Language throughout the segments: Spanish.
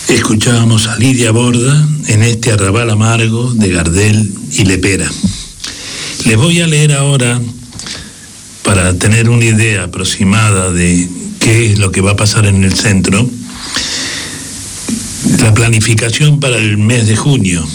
Escuchábamos a Lidia Borda en este arrabal amargo de Gardel y Lepera. Les voy a leer ahora, para tener una idea aproximada de qué es lo que va a pasar en el centro, la planificación para el mes de junio,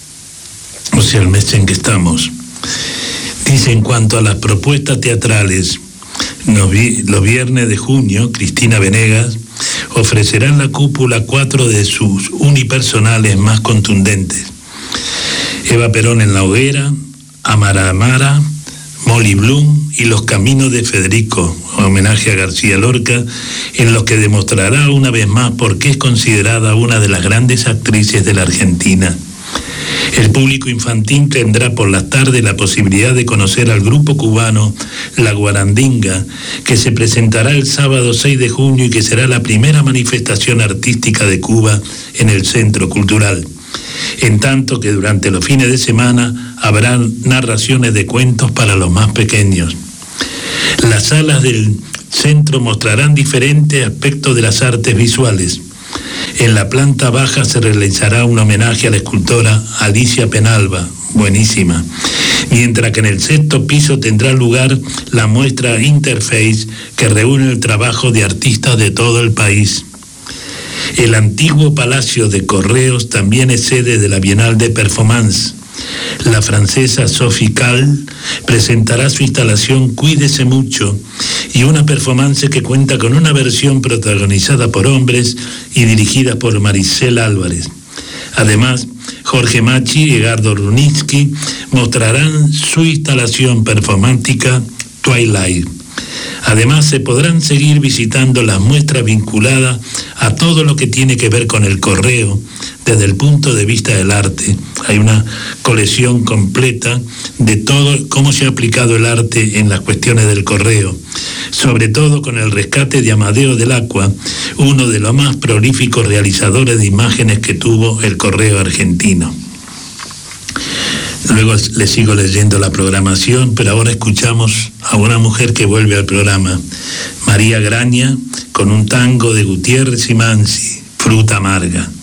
o sea, el mes en que estamos. Dice, en cuanto a las propuestas teatrales, los viernes de junio, Cristina Venegas ofrecerá en la cúpula 4 de sus unipersonales más contundentes. Eva Perón en La Hoguera, Amara Amara, Molly Bloom y Los Caminos de Federico, homenaje a García Lorca, en los que demostrará una vez más por qué es considerada una de las grandes actrices de la Argentina. El público infantil tendrá por las tardes la posibilidad de conocer al grupo cubano La Guarandinga, que se presentará el sábado 6 de junio y que será la primera manifestación artística de Cuba en el Centro Cultural. En tanto que durante los fines de semana habrá narraciones de cuentos para los más pequeños. Las salas del centro mostrarán diferentes aspectos de las artes visuales. En la planta baja se realizará un homenaje a la escultora Alicia Penalba, buenísima, mientras que en el sexto piso tendrá lugar la muestra Interface, que reúne el trabajo de artistas de todo el país. El antiguo Palacio de Correos también es sede de la Bienal de Performance. La francesa Sophie Calle presentará su instalación Cuídese Mucho, y una performance que cuenta con una versión protagonizada por hombres y dirigida por Maricela Álvarez. Además, Jorge Machi y Edgardo Runitsky mostrarán su instalación performática Twilight. Además, se podrán seguir visitando las muestras vinculadas a todo lo que tiene que ver con el correo desde el punto de vista del arte. Hay una colección completa de todo cómo se ha aplicado el arte en las cuestiones del correo, sobre todo con el rescate de Amadeo del Acqua, uno de los más prolíficos realizadores de imágenes que tuvo el correo argentino. Luego les sigo leyendo la programación, pero ahora escuchamos a una mujer que vuelve al programa, María Graña, con un tango de Gutiérrez y Mansi, Fruta Amarga.